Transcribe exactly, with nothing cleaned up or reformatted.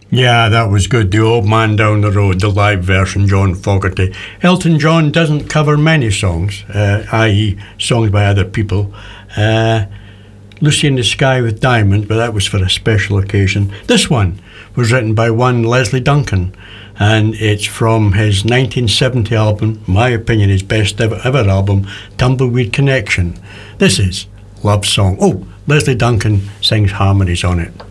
Yeah, that was good. The Old Man Down the Road, the live version, John Fogerty. Elton John doesn't cover many songs, uh, that is songs by other people. Uh, Lucy in the Sky with Diamonds, but that was for a special occasion. This one was written by one Leslie Duncan, and it's from his nineteen seventy album, my opinion, his best ever, ever album, Tumbleweed Connection. This is Love Song. Oh, Leslie Duncan sings harmonies on it.